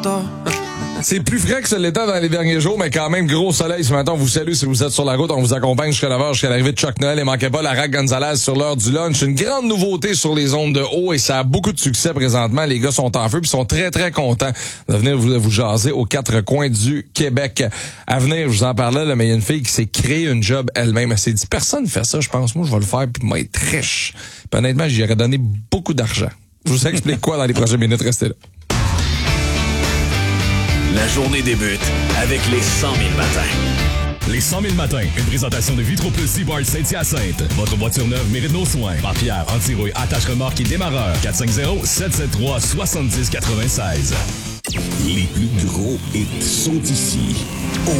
C'est plus frais que ce l'était dans les derniers jours, mais quand même, gros soleil ce matin. On vous salue si vous êtes sur la route. On vous accompagne jusqu'à 9h, jusqu'à l'arrivée de Chuck Noël. Et manquez pas la Rack Gonzalez sur l'heure du lunch. Une grande nouveauté sur les ondes de haut et ça a beaucoup de succès présentement. Les gars sont en feu puis sont très, très contents de venir vous jaser aux quatre coins du Québec. À venir, je vous en parlais, là, mais il y a une fille qui s'est créée une job elle-même. Elle s'est dit, personne fait ça, je pense. Moi, je vais le faire puis m'être riche. Puis honnêtement, j'y aurais donné beaucoup d'argent. Je vous explique quoi dans les prochaines minutes. Restez là. La journée débute avec les 100 000 matins. Les 100 000 matins, une présentation de Vitro Plus Seaboard Saint-Hyacinthe. Votre voiture neuve mérite nos soins. Par Pierre, anti-rouille, attache remorque et démarreur. 450-773-7096. Les plus gros hits sont ici.